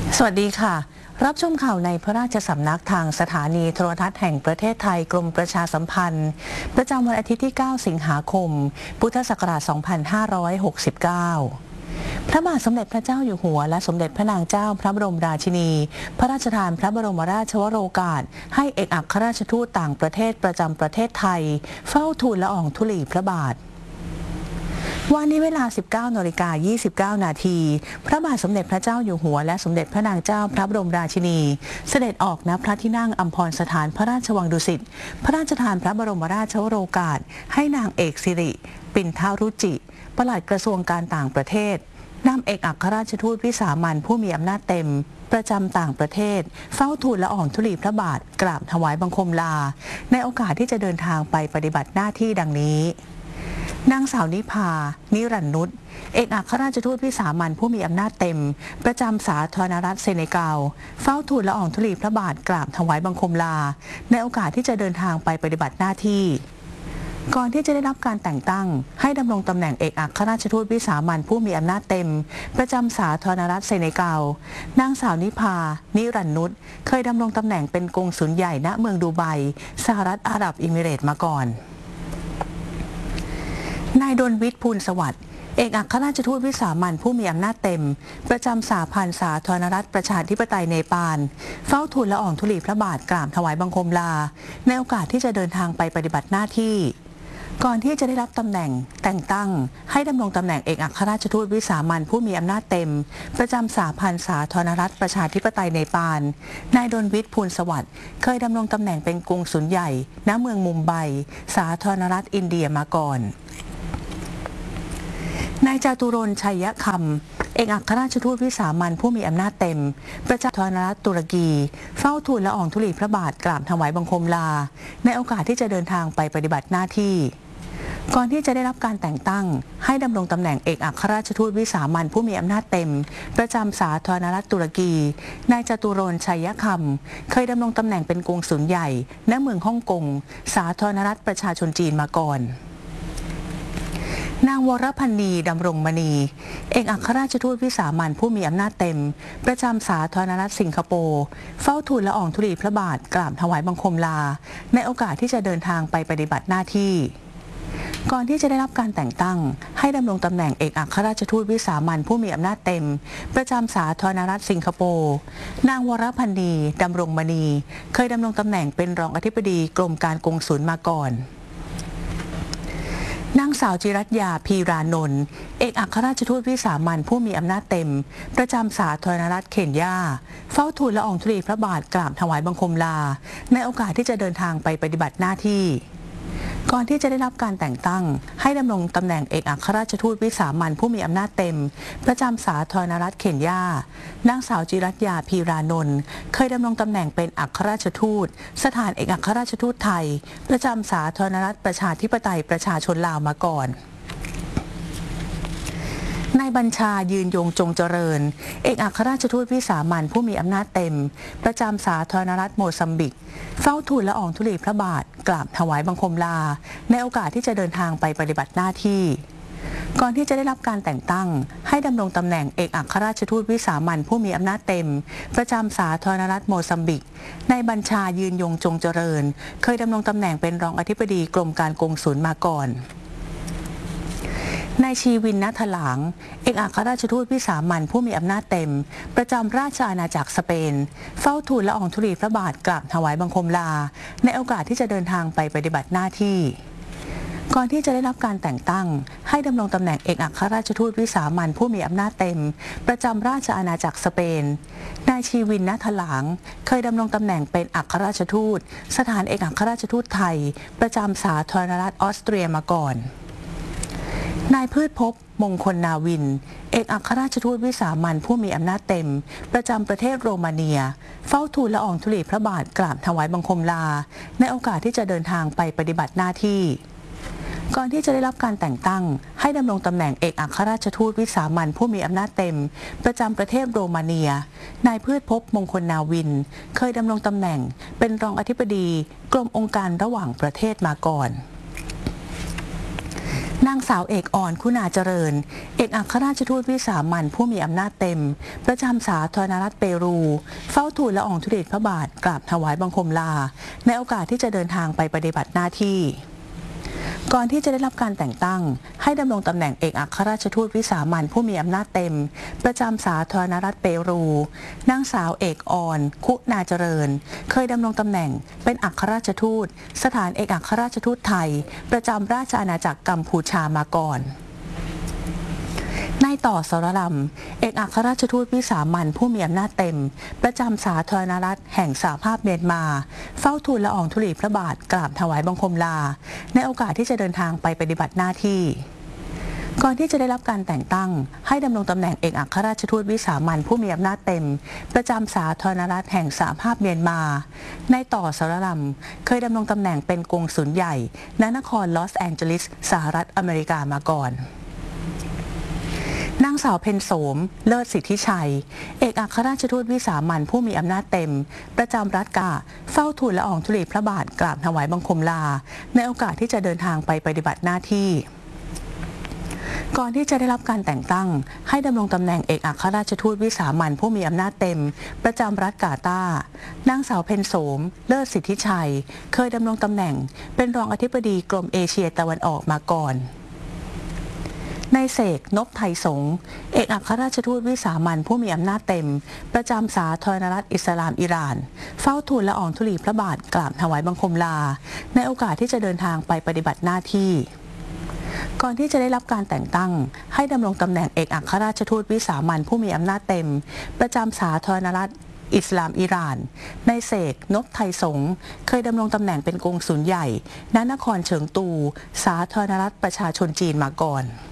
สวัสดีค่ะรับชมข่าวในพระราชสำนักทางสถานีโทรทัศน์แห่งประเทศไทยกรมประชาสัมพันธ์ประจำวันอาทิตย์ที่ 9 สิงหาคม พุทธศักราช 2569 พระบาทสมเด็จพระเจ้าอยู่หัวและสมเด็จพระนางเจ้าพระบรมราชินีพระราชทานพระบรมราชวโรกาสให้เอกอัครราชทูตต่างประเทศประจำประเทศไทยเฝ้าทูลละอองธุลีพระบาทวันนี้เวลา 19:29 นาทีพระบาทสมเด็จพระเจ้าอยู่หัวและสมเด็จพระนางเจ้าพระบรมราชินีเสด็จออกณพระที่นั่งอัมพรสถานพระราชวังดุสิตพระราชทานพระบรมราชวโรกาสให้นางเอกสิริปิ่นทารุจิปลัดกระทรวงการต่างประเทศนำเอกอัครราชทูตวิสามัญผู้มีอำนาจเต็มประจำต่างประเทศเฝ้าทูลละอองธุลีพระบาทกราบถวายบังคมลาในโอกาสที่จะเดินทางไปปฏิบัติหน้าที่ดังนี้นางสาวนิพา นิรันดร์นุชเอกอัครราชทูตวิสามัญผู้มีอำนาจเต็มประจำสาธารณรัฐเซเนกัลเฝ้าทูลละอองธุลีพระบาทกราบถวายบังคมลาในโอกาสที่จะเดินทางไปปฏิบัติหน้าที่ก่อนที่จะได้รับการแต่งตั้งให้ดำรงตำแหน่งเอกอัครราชทูตวิสามัญผู้มีอำนาจเต็มประจำสาธารณรัฐเซเนกัลนางสาวนิพา นิรันดร์นุชเคยดำรงตำแหน่งเป็นกงสุลใหญ่ณเมืองดูไบสหรัฐอาหรับเอมิเรตส์มาก่อนนายดลวิทย์ภูลสวัสดิ์เอกอัครราชทูตวิสามัญผู้มีอำนาจเต็มประจำสหพันธ์สาธารณรัฐประชาธิปไตยเนปาลเฝ้าทูลละอองธุลีพระบาทกราบถวายบังคมลาในโอกาสที่จะเดินทางไปปฏิบัติหน้าที่ก่อนที่จะได้รับตำแหน่งแต่งตั้งให้ดำรงตำแหน่งเอกอัครราชทูตวิสามัญผู้มีอำนาจเต็มประจำสหพันธ์สาธารณรัฐประชาธิปไตยเนปาลนายดลวิทย์ภูลสวัสดิ์เคยดำรงตำแหน่งเป็นกงสุลใหญ่ณเมืองมุมไบสาธารณรัฐอินเดียมาก่อนนายจตุรนต์ ชัยคำเอกอัครราชทูตวิสามัญผู้มีอำนาจเต็มประจำสาธารณรัฐตุรกีเฝ้าทูลละอองธุลีพระบาทกราบถวายบังคมลาในโอกาสที่จะเดินทางไปปฏิบัติหน้าที่ก่อนที่จะได้รับการแต่งตั้งให้ดำรงตำแหน่งเอกอัครราชทูตวิสามัญผู้มีอำนาจเต็มประจำสาธารณรัฐตุรกีนายจตุรนต์ ชัยคำเคยดำรงตำแหน่งเป็นกงสุลใหญ่ณเมืองฮ่องกงสาธารณรัฐประชาชนจีนมาก่อนนางวรพันนีดำรงมณีเอกอัครราชทูตวิสามัญผู้มีอำนาจเต็มประจำสาธารณรัฐสิงคโปร์เฝ้าทูลละอองธุลีพระบาทกราบถวายบังคมลาในโอกาสที่จะเดินทางไปปฏิบัติหน้าที่ก่อนที่จะได้รับการแต่งตั้งให้ดำรงตำแหน่งเอกอัครราชทูตวิสามัญผู้มีอำนาจเต็มประจำสาธารณรัฐสิงคโปร์นางวรพันนีดำรงมณีเคยดำรงตำแหน่งเป็นรองอธิบดีกรมการกงสุลมาก่อนนางสาวจิรัตยา พีรานนท์เอกอัครราชทูตวิสามัญผู้มีอำนาจเต็มประจำสาธารณรัฐเคนยาเฝ้าทูลละอองธุลีพระบาทกราบถวายบังคมลาในโอกาสที่จะเดินทางไปปฏิบัติหน้าที่ก่อนที่จะได้รับการแต่งตั้งให้ดำรงตำแหน่งเอกอัครราชทูตวิสามัญผู้มีอำนาจเต็มประจำสาธารณรัฐเคนยานางสาวจิรัตยา พีรานนท์เคยดำรงตำแหน่งเป็นอัครราชทูตสถานเอกอัครราชทูตไทยประจำสาธารณรัฐประชาธิปไตยประชาชนลาวมาก่อนนายบัญชายืนยงจงเจริญเอกอัครราชทูตวิสามัญผู้มีอำนาจเต็มประจำสาธารณรัฐโมซัมบิกเฝ้าทูลละอองธุลีพระบาทกราบถวายบังคมลาในโอกาสที่จะเดินทางไปปฏิบัติหน้าที่ก่อนที่จะได้รับการแต่งตั้งให้ดำรงตำแหน่งเอกอัครราชทูตวิสามัญผู้มีอำนาจเต็มประจำสาธารณรัฐโมซัมบิกนายบัญชายืนยงจงเจริญเคยดำรงตำแหน่งเป็นรองอธิบดีกรมการกงสุลมาก่อนนายชีวิน ณ ถลางเอกอัครราชทูตวิสามัญผู้มีอำนาจเต็มประจำราชอาณาจักรสเปนเฝ้าทูลละอองธุลีพระบาทกราบถวายบังคมลาในโอกาสที่จะเดินทางไปปฏิบัติหน้าที่ก่อนที่จะได้รับการแต่งตั้งให้ดำรงตำแหน่งเอกอัครราชทูตวิสามัญผู้มีอำนาจเต็มประจำราชอาณาจักรสเปนนายชีวิน ณ ถลางเคยดำรงตำแหน่งเป็นอัครราชทูตสถานเอกอัครราชทูตไทยประจำสาธารณรัฐออสเตรียมาก่อนนายพืชภพ มงคลนาวินเอกอัครราชทูตวิสามัญผู้มีอำนาจเต็มประจำประเทศโรมาเนียเฝ้าทูลละอองธุลีพระบาทกราบถวายบังคมลาในโอกาสที่จะเดินทางไปปฏิบัติหน้าที่ก่อนที่จะได้รับการแต่งตั้งให้ดำรงตำแหน่งเอกอัครราชทูตวิสามัญผู้มีอำนาจเต็มประจำประเทศโรมาเนียนายพืชภพ มงคลนาวินเคยดำรงตำแหน่งเป็นรองอธิบดีกรมองค์การระหว่างประเทศมาก่อนนางสาวเอกอ่อนคุณาเจริญเอกอัครราชทูตวิสามัญผู้มีอำนาจเต็มประจำสาธารณรัฐเปรูเฝ้าทูลละอองธุลีพระบาทกราบถวายบังคมลาในโอกาสที่จะเดินทางไปปฏิบัติหน้าที่ก่อนที่จะได้รับการแต่งตั้งให้ดำรงตำแหน่งเอกอัครราชทูตวิสามัญผู้มีอำนาจเต็มประจำสาธารณรัฐเปรูนางสาวเอกอ่อนคุณาเจริญเคยดำรงตำแหน่งเป็นอัครราชทูตสถานเอกอัครราชทูตไทยประจำราชอาณาจักรกัมพูชามาก่อนนายต่อสรลำเอกอัครราชทูตวิสามัญผู้มีอำนาจเต็มประจำสาธารณรัฐแห่งสหภาพเมียนมาเฝ้าทูลละอองธุลีพระบาทกราบถวายบังคมลาในโอกาสที่จะเดินทางไปปฏิบัติหน้าที่ก่อนที่จะได้รับการแต่งตั้งให้ดำรงตำแหน่งเอกอัครราชทูตวิสามัญผู้มีอำนาจเต็มประจำสาธารณรัฐแห่งสหภาพเมียนมานายต่อสรลำเคยดำรงตำแหน่งเป็นกงสุลใหญ่ณนครลอสแองเจลิสสหรัฐอเมริกามาก่อนนางสาวเพ็ญโสมเลิศสิทธิชัยเอกอัครราชทูตวิสามัญผู้มีอำนาจเต็มประจำรัฐกาเฝ้าทูลละอองธุลีพระบาทกราบถวายบังคมลาในโอกาสที่จะเดินทางไปปฏิบัติหน้าที่ก่อนที่จะได้รับการแต่งตั้งให้ดำรงตำแหน่งเอกอัครราชทูตวิสามัญผู้มีอำนาจเต็มประจำรัฐกาตาร์นางสาวเพ็ญโสมเลิศสิทธิชัยเคยดำรงตำแหน่งเป็นรองอธิบดีกรมเอเชียตะวันออกมาก่อนนายเสก นพไทยสงฆ์เอกอัครราชทูตวิสามัญผู้มีอำนาจเต็มประจำสาธารณรัฐอิสลามอิหร่านเฝ้าทูลละอองธุลีพระบาทกราบถวายบังคมลาในโอกาสที่จะเดินทางไปปฏิบัติหน้าที่ก่อนที่จะได้รับการแต่งตั้งให้ดำรงตำแหน่งเอกอัครราชทูตวิสามัญผู้มีอำนาจเต็มประจำสาธารณรัฐอิสลามอิหร่านนายเสก นพไทยสงฆ์เคยดำรงตำแหน่งเป็นกงสุลใหญ่ณนครเฉิงตูสาธารณรัฐประชาชนจีนมาก่อน